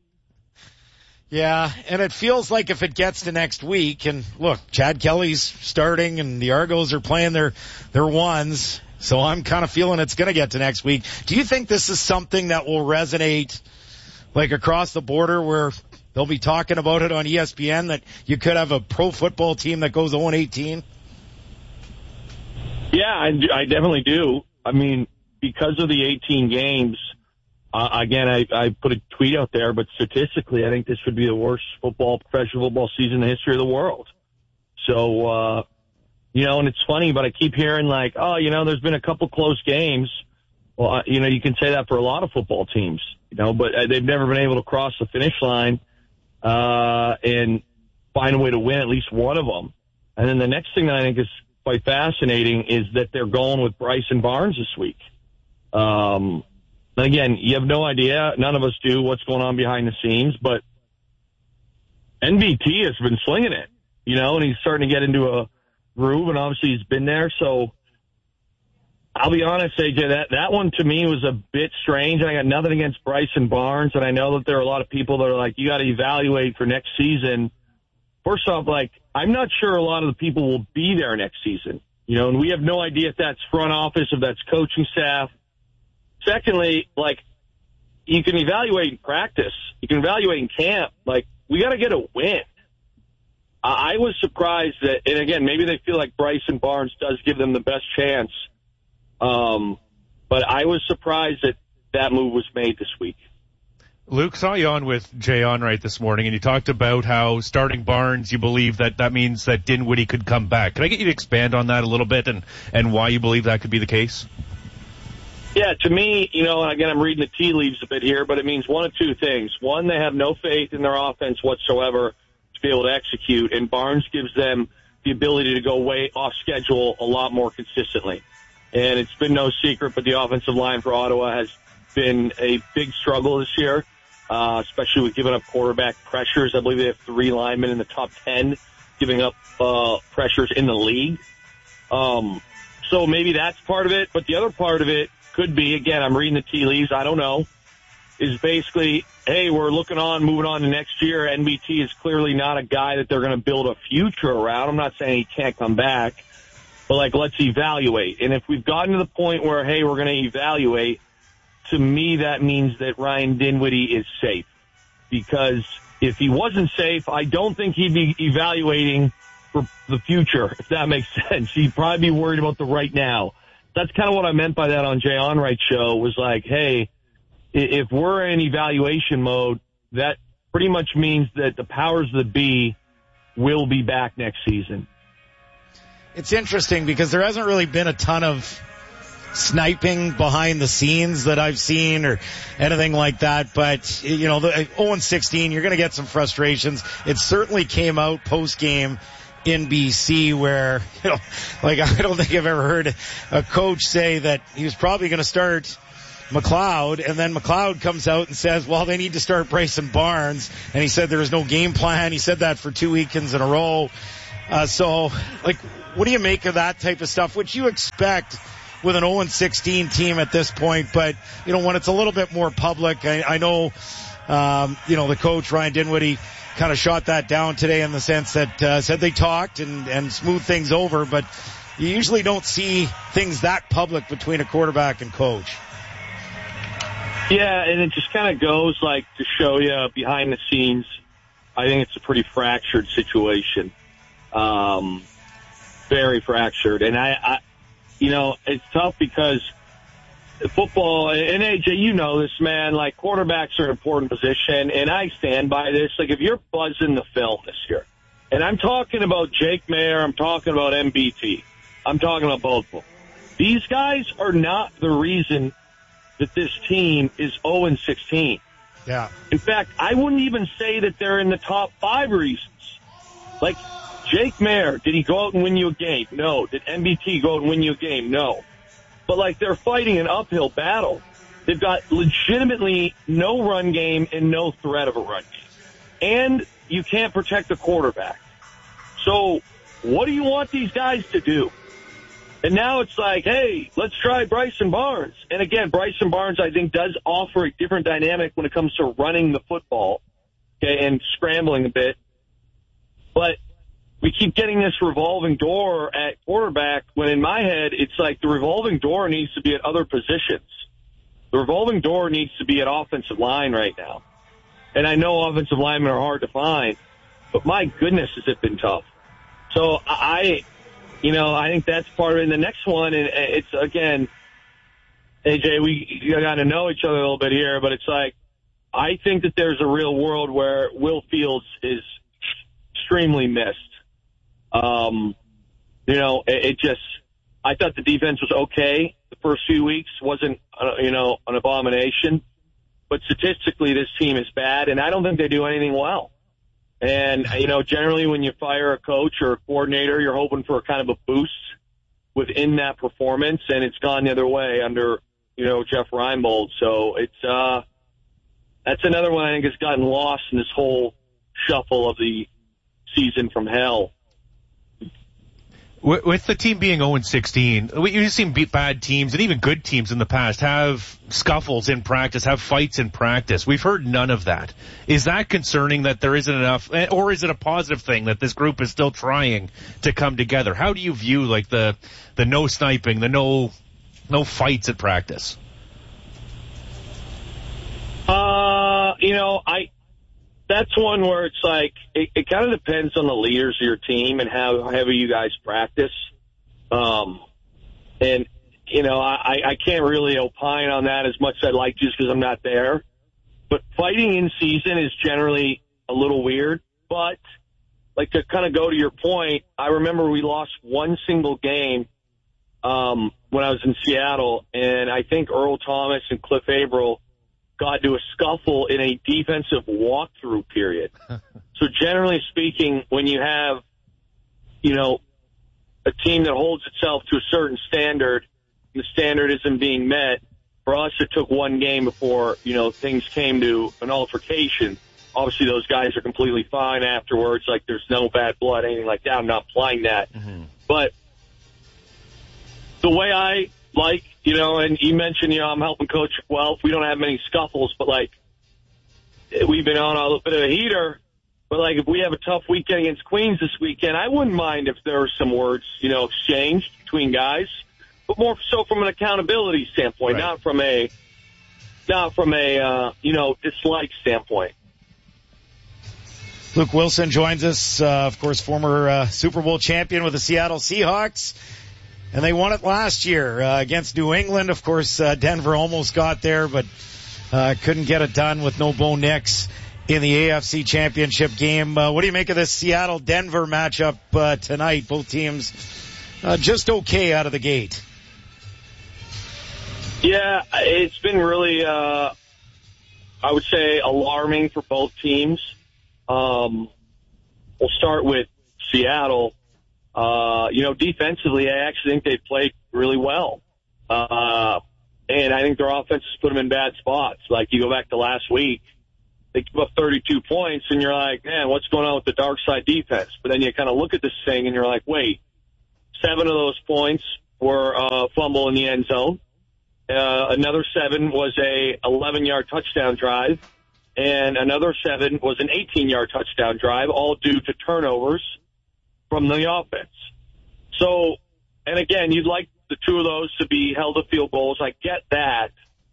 Yeah, and it feels like if it gets to next week, and look, Chad Kelly's starting and the Argos are playing their, their ones, so I'm kind of feeling it's going to get to next week. Do you think this is something that will resonate like across the border where they'll be talking about it on E S P N, that you could have a pro football team that goes oh and eighteen? Yeah, I, I definitely do. I mean, because of the eighteen games, uh, again, I, I put a tweet out there, but statistically, I think this would be the worst football, professional football season in the history of the world. So, uh, you know, and it's funny, but I keep hearing like, oh, you know, there's been a couple close games. Well, uh, you know, you can say that for a lot of football teams, you know, but uh, they've never been able to cross the finish line, uh, and find a way to win at least one of them. And then the next thing that I think is quite fascinating is that they're going with Bryson Barnes this week. Um, and again, you have no idea. None of us do what's going on behind the scenes, but N B T has been slinging it, you know, and he's starting to get into a groove, and obviously he's been there. So I'll be honest, A J, that, that one to me was a bit strange. I got nothing against Bryson Barnes, and I know that there are a lot of people that are like, you got to evaluate for next season. First off, like, I'm not sure a lot of the people will be there next season, you know, and we have no idea if that's front office, if that's coaching staff. Secondly, like, you can evaluate in practice. You can evaluate in camp. Like, we got to get a win. I was surprised that, and again, maybe they feel like Bryson Barnes does give them the best chance. Um, but I was surprised that that move was made this week. Luke, saw you on with Jay Onright this morning, and you talked about how starting Barnes, you believe that that means that Dinwiddie could come back. Can I get you to expand on that a little bit and, and why you believe that could be the case? Yeah, to me, you know, and again, I'm reading the tea leaves a bit here, but it means one of two things. One, they have no faith in their offense whatsoever to be able to execute, and Barnes gives them the ability to go way off schedule a lot more consistently. And it's been no secret, but the offensive line for Ottawa has been a big struggle this year. Uh, especially with giving up quarterback pressures. I believe they have three linemen in the top ten giving up uh, pressures in the league. Um, so maybe that's part of it. But the other part of it could be, again, I'm reading the tea leaves, I don't know, is basically, hey, we're looking on, moving on to next year. N B T is clearly not a guy that they're going to build a future around. I'm not saying he can't come back. But, like, let's evaluate. And if we've gotten to the point where, hey, we're going to evaluate, to me, that means that Ryan Dinwiddie is safe. Because if he wasn't safe, I don't think he'd be evaluating for the future, if that makes sense. He'd probably be worried about the right now. That's kind of what I meant by that on Jay Onright's show, was like, hey, if we're in evaluation mode, that pretty much means that the powers that be will be back next season. It's interesting because there hasn't really been a ton of sniping behind the scenes that I've seen or anything like that. But, you know, the oh and sixteen, you're going to get some frustrations. It certainly came out post-game in B C where, you know, like I don't think I've ever heard a coach say that he was probably going to start McLeod, and then McLeod comes out and says, well, they need to start Bryson Barnes, and he said there was no game plan. He said that for two weekends in a row. Uh, so, like, what do you make of that type of stuff, which you expect with an oh and sixteen team at this point, but, you know, when it's a little bit more public, I, I know, um, you know, the coach, Ryan Dinwiddie, kind of shot that down today in the sense that, uh, said they talked and, and smoothed things over, but you usually don't see things that public between a quarterback and coach. Yeah, and it just kind of goes, like, to show you behind the scenes, I think it's a pretty fractured situation. Um, very fractured. And I, I, you know, it's tough because football, and A J, you know this, man, like, quarterbacks are an important position, and I stand by this. Like, if you're buzzing the film this year, and I'm talking about Jake Mayer, I'm talking about M B T, I'm talking about both of them. These guys are not the reason that this team is oh and sixteen. Yeah. In fact, I wouldn't even say that they're in the top five reasons. Like, Jake Mayer, did he go out and win you a game? No. Did M B T go out and win you a game? No. But, like, they're fighting an uphill battle. They've got legitimately no run game and no threat of a run game. And you can't protect the quarterback. So what do you want these guys to do? And now it's like, hey, let's try Bryson Barnes. And again, Bryson Barnes, I think, does offer a different dynamic when it comes to running the football, okay, and scrambling a bit. But we keep getting this revolving door at quarterback when in my head, it's like the revolving door needs to be at other positions. The revolving door needs to be at offensive line right now. And I know offensive linemen are hard to find, but my goodness, has it been tough. So I... You know, I think that's part of it. And the next one, and it's, again, A J, we got to know each other a little bit here, but it's like, I think that there's a real world where Will Fields is extremely missed. Um, you know, it, it just, I thought the defense was okay the first few weeks, wasn't, uh, you know, an abomination. But statistically, this team is bad, and I don't think they do anything well. And, you know, generally when you fire a coach or a coordinator, you're hoping for a kind of a boost within that performance, and it's gone the other way under, you know, Jeff Reinbold. So it's, uh, that's another one I think has gotten lost in this whole shuffle of the season from hell. With the team being oh and sixteen, we've seen bad teams and even good teams in the past have scuffles in practice, have fights in practice. We've heard none of that. Is that concerning that there isn't enough, or is it a positive thing that this group is still trying to come together? How do you view, like, the the no sniping, the no no fights at practice? Uh, you know, I... That's one where it's like, it, it kind of depends on the leaders of your team and how heavy you guys practice. Um, and, you know, I, I can't really opine on that as much as I'd like to just because I'm not there. But fighting in season is generally a little weird. But, like, to kind of go to your point, I remember we lost one single game um, when I was in Seattle, and I think Earl Thomas and Cliff Averill got into a scuffle in a defensive walkthrough period. So generally speaking, when you have, you know, a team that holds itself to a certain standard, the standard isn't being met, for us it took one game before, you know, things came to an altercation. Obviously those guys are completely fine afterwards, like there's no bad blood, anything like that. I'm not implying that. Mm-hmm. But the way I like, you know, and you mentioned, you know, I'm helping Coach Guelph. We don't have many scuffles, but, like, we've been on a little bit of a heater. But, like, if we have a tough weekend against Queens this weekend, I wouldn't mind if there were some words, you know, exchanged between guys. But more so from an accountability standpoint, right. not from a, not from a, uh, you know, dislike standpoint. Luke Wilson joins us, uh, of course, former uh, Super Bowl champion with the Seattle Seahawks. And they won it last year uh, against New England. Of course, uh, Denver almost got there, but uh, couldn't get it done with no Bo Nix in the A F C Championship game. Uh, what do you make of this Seattle-Denver matchup uh, tonight? Both teams uh, just okay out of the gate. Yeah, it's been really, uh, I would say, alarming for both teams. Um, we'll start with Seattle. Uh, you know, defensively, I actually think they've played really well. Uh, and I think their offense has put them in bad spots. Like, you go back to last week, they give up thirty-two points, and you're like, man, what's going on with the dark side defense? But then you kind of look at this thing, and you're like, wait, seven of those points were a uh, fumble in the end zone. Uh, another seven was a eleven-yard touchdown drive, and another seven was an eighteen-yard touchdown drive, all due to turnovers from the offense. So, and again, you'd like the two of those to be held to field goals. I get that.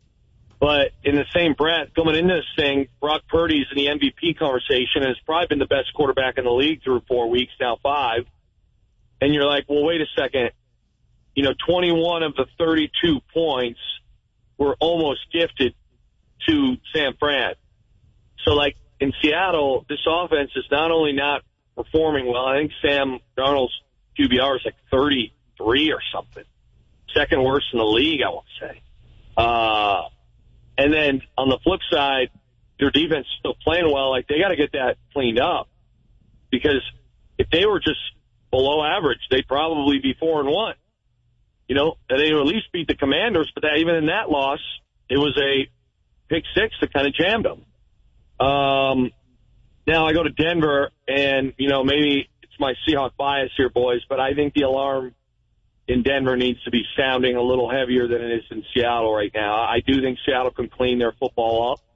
But in the same breath, coming into this thing, Brock Purdy's in the M V P conversation and has probably been the best quarterback in the league through four weeks, now five. And you're like, well, wait a second. You know, twenty-one of the thirty-two points were almost gifted to San Fran. So, like, in Seattle, this offense is not only not performing well, I think Sam Darnold's Q B R is like thirty-three or something. Second worst in the league, I want to say. Uh, and then on the flip side, their defense is still playing well. Like, they got to get that cleaned up. Because if they were just below average, they'd probably be four and one. You know, and they would at least beat the Commanders, but that, even in that loss, it was a pick six that kind of jammed them. Um, now I go to Denver, and, you know, maybe it's my Seahawk bias here, boys, but I think the alarm in Denver needs to be sounding a little heavier than it is in Seattle right now. I do think Seattle can clean their football up.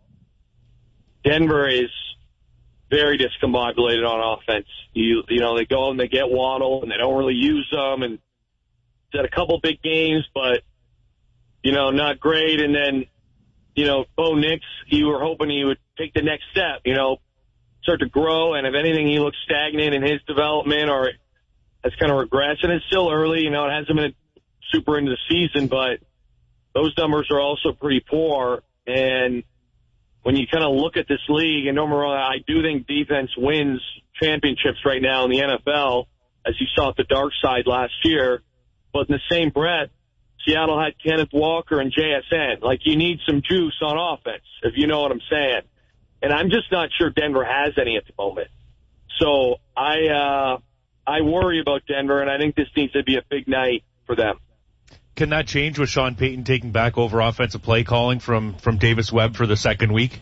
Denver is very discombobulated on offense. You, you know, they go and they get Waddle, and they don't really use them, and had a couple big games, but, you know, not great. And then, you know, Bo Nix, you were hoping he would take the next step, you know, start to grow. And if anything, he looks stagnant in his development or has kind of regressed. And it's still early, you know, it hasn't been super into the season, but those numbers are also pretty poor. And when you kind of look at this league, and number one, I do think defense wins championships right now in the N F L, as you saw at the dark side last year. But in the same breath, Seattle had Kenneth Walker and J S N. Like, you need some juice on offense, if you know what I'm saying. And I'm just not sure Denver has any at the moment. So I uh, I worry about Denver, and I think this needs to be a big night for them. Can that change with Sean Payton taking back over offensive play calling from, from Davis Webb for the second week?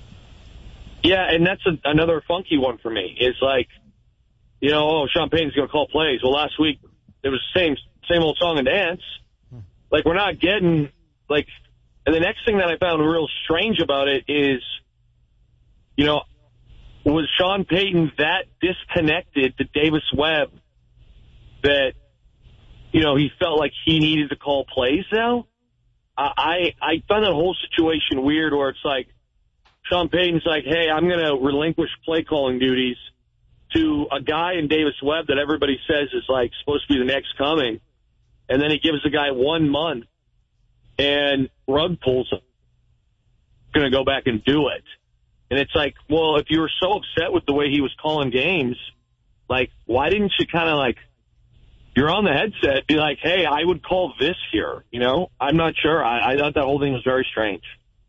Yeah, and that's a, another funky one for me. It's like, you know, oh, Sean Payton's going to call plays. Well, last week it was the same same old song and dance. Like, we're not getting, like, and the next thing that I found real strange about it is, you know, was Sean Payton that disconnected to Davis Webb that, you know, he felt like he needed to call plays now? I, I found that whole situation weird where it's like, Sean Payton's like, hey, I'm going to relinquish play calling duties to a guy in Davis Webb that everybody says is, like, supposed to be the next coming. And then he gives the guy one month, and rug pulls him. Going to go back and do it. And it's like, well, if you were so upset with the way he was calling games, like, why didn't you kind of, like, you're on the headset, be like, hey, I would call this here, you know? I'm not sure. I, I thought that whole thing was very strange.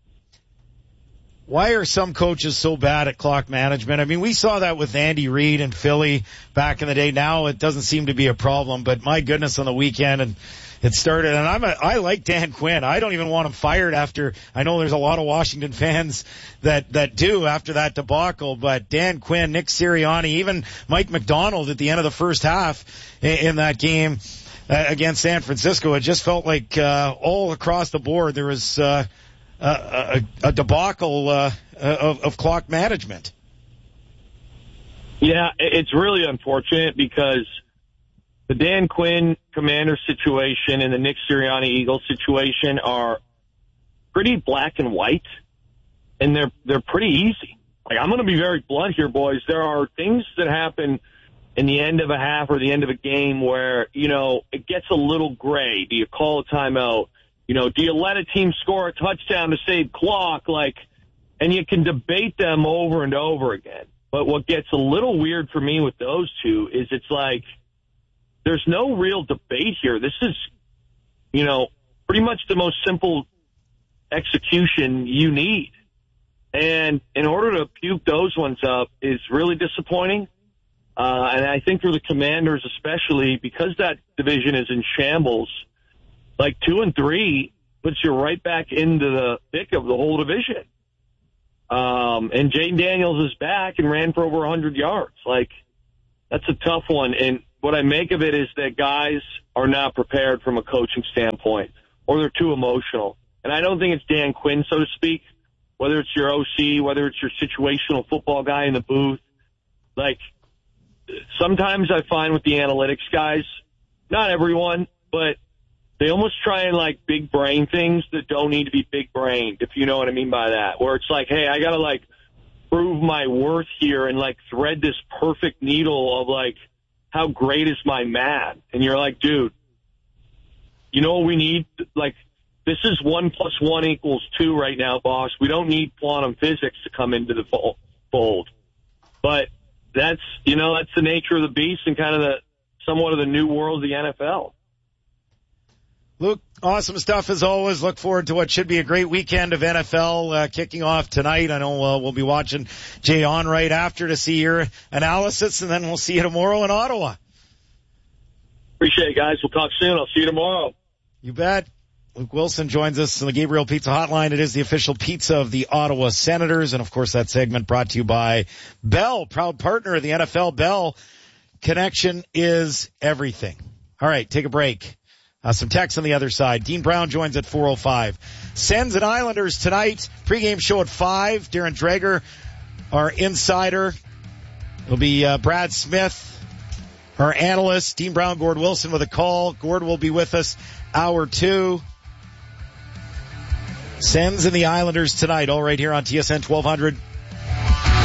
Why are some coaches so bad at clock management? I mean, we saw that with Andy Reid in Philly back in the day. Now it doesn't seem to be a problem, but my goodness, on the weekend, and it started, and I'm a, I like Dan Quinn. I don't even want him fired after, I know there's a lot of Washington fans that, that do after that debacle, but Dan Quinn, Nick Sirianni, even Mike McDonald at the end of the first half in, in that game uh, against San Francisco, it just felt like uh, all across the board there was uh, a, a, a debacle uh, of, of clock management. Yeah, it's really unfortunate because the Dan Quinn Commander situation and the Nick Sirianni Eagles situation are pretty black and white, and they're they're pretty easy. Like, I'm going to be very blunt here, boys. There are things that happen in the end of a half or the end of a game where, you know, it gets a little gray. Do you call a timeout? You know, do you let a team score a touchdown to save clock? Like, and you can debate them over and over again. But what gets a little weird for me with those two is it's like there's no real debate here. This is, you know, pretty much the most simple execution you need. And in order to puke those ones up is really disappointing. Uh, and I think for the Commanders especially, because that division is in shambles, like two and three puts you right back into the thick of the whole division. Um, and Jayden Daniels is back and ran for over one hundred yards. Like, that's a tough one. And what I make of it is that guys are not prepared from a coaching standpoint, or they're too emotional. And I don't think it's Dan Quinn, so to speak, whether it's your O C, whether it's your situational football guy in the booth. Like, sometimes I find with the analytics guys, not everyone, but they almost try and, like, big brain things that don't need to be big brained, if you know what I mean by that. Where it's like, hey, I got to, like, prove my worth here and, like, thread this perfect needle of, like, how great is my math? And you're like, dude, you know what we need? Like, this is one plus one equals two right now, boss. We don't need quantum physics to come into the fold. But that's, you know, that's the nature of the beast and kind of the somewhat of the new world of the N F L. Luke, awesome stuff as always. Look forward to what should be a great weekend of N F L uh, kicking off tonight. I know uh, we'll be watching Jay on right after to see your analysis, and then we'll see you tomorrow in Ottawa. Appreciate it, guys. We'll talk soon. I'll see you tomorrow. You bet. Luke Wilson joins us on the Gabriel Pizza Hotline. It is the official pizza of the Ottawa Senators. And, of course, that segment brought to you by Bell, proud partner of the N F L. Bell, connection is everything. All right, take a break. Uh, some text on the other side. Dean Brown joins at four oh five. Sens and Islanders tonight. Pregame show at five. Darren Dreger, our insider. It'll be uh, Brad Smith, our analyst. Dean Brown, Gord Wilson with a call. Gord will be with us hour two. Sens and the Islanders tonight, all right here on T S N twelve hundred.